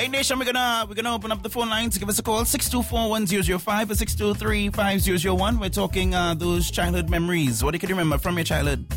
Hey Nation, we're gonna open up the phone lines. Give us a call 624-1005 or 623-5001. We're talking those childhood memories. What can you remember from your childhood?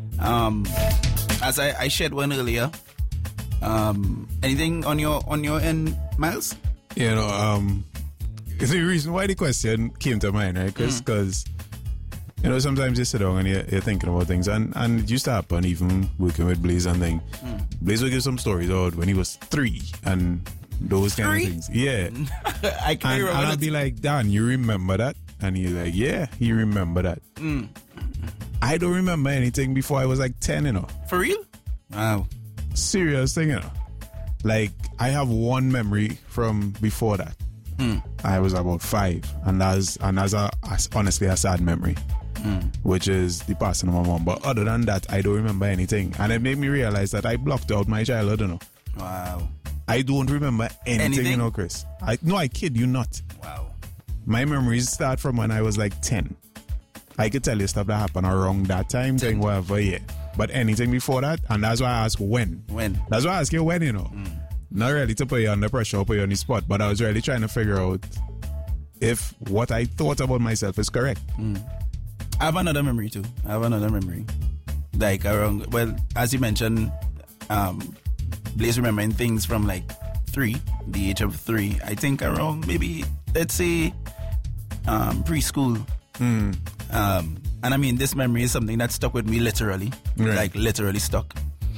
As I shared one earlier. Anything on your end, Miles? You know, the reason why the question came to mind, right? Because you know, sometimes you sit down and you're thinking about things, and it used to happen even working with Blaze and thing. Blaze would give some stories out when he was 3 and those kind of things. Yeah. I can't remember. And I'd be like, Dan, you remember that? And he's like, yeah, he remember that. I don't remember anything before I was like 10, you know. For real? Wow. Serious thing, you know. Like, I have one memory from before that. I was about 5, and that's honestly a sad memory. Which is the passing of my mom. But other than that, I don't remember anything. And it made me realize that I blocked out my childhood, you know. Wow. I don't remember anything? You know, Chris. I kid you not. Wow. My memories start from when I was like 10. I could tell you stuff that happened around that time, thing, whatever, yeah. But anything before that, and that's why I ask when. When? That's why I ask you when, you know. Not really to put you under pressure or put you on the spot, but I was really trying to figure out if what I thought about myself is correct. I have another memory too. Like around, well, as you mentioned, Blaze remembering things from like 3, the age of 3. I think around maybe, let's say, preschool. And I mean, this memory is something that stuck with me literally. Right. Like literally stuck.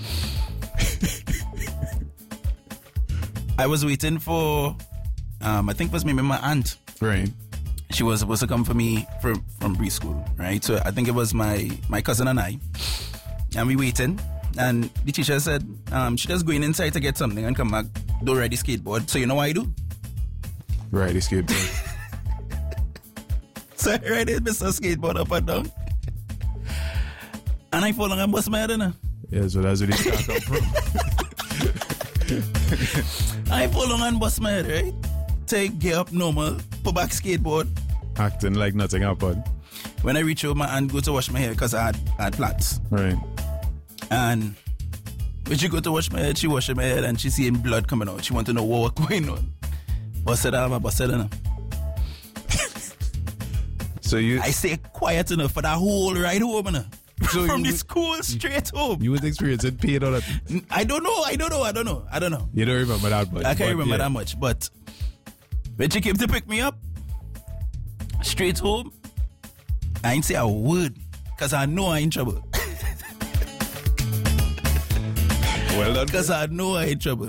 I was waiting for, I think it was maybe my aunt. Right. She was supposed to come for me from preschool, right? So I think it was my cousin and I. And we waiting. And the teacher said, she just going inside to get something and come back, don't ride the skateboard. So you know what I do? Ride the skateboard. So I ride it, Mr. Skateboard up and down. And I fall on and bust my head, innit? Yeah, so that's where they start up from. I fall on and bust my head, right? Take, get up normal, put back skateboard. Acting like nothing happened. When I reach home, my aunt go to wash my hair because I had plaits. Right. And when she go to wash my head, she wash my head and she seeing blood coming out. She want to know what going on. Busted out, busted enough. So I stay quiet enough for that whole ride home, enough. So from the school straight home. You was experiencing pain or that? I don't know. You don't remember that much? I can't remember that much, but when she came to pick me up, straight home, I ain't say a word, because I know I ain't trouble. Well done. Because I know I ain't trouble.